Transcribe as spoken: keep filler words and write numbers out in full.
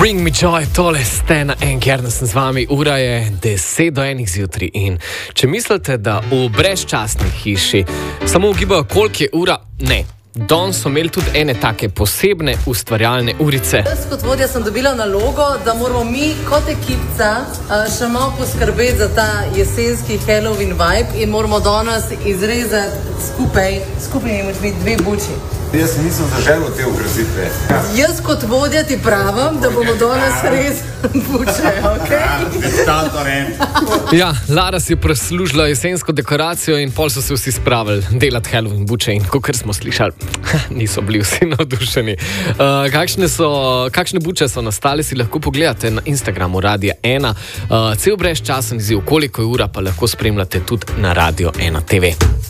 Bring me joy, tole ste na enkrat, sem z vami, ura je deset do enih zjutraj in če mislite, da v brezčasni hiši samo ugibajo, koliko je ura, ne. Danes so imeli tudi ene take posebne ustvarjalne urice. Jaz kot vodja sem dobila nalogo, da moramo mi kot ekipca še malo poskrbeti za ta jesenski Halloween vibe in moramo danes izrezati skupaj, skupaj imeti dve buči. Jaz nisem zaželel te ugrazitve. Ja. Jaz kot vodja ti pravim, da bomo danes res buče, ok? Ja, Lara si je preslužila jesensko dekoracijo in pol so se vsi spravili delati Halloween buče in kakor smo slišali, niso bili vsi navdušeni. Uh, kakšne, so, kakšne buče so nastale, si lahko pogledate na Instagramu Radia ena. Uh, cel brezčasen izziv, koliko je ura, pa lahko spremljate tudi na Radio ena te ve.